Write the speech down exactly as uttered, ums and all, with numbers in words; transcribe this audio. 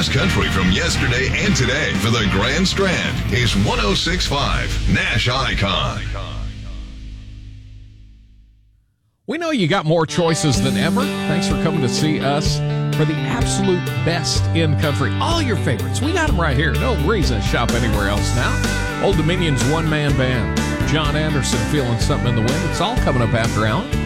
best country from yesterday and today for the Grand Strand is one oh six point five Nash Icon. We know you got more choices than ever. Thanks for coming to see us for the absolute best in country. All your favorites. We got them right here. No reason to shop anywhere else now. Old Dominion's one-man band. John Anderson, Feeling Something in the Wind. It's all coming up after hour.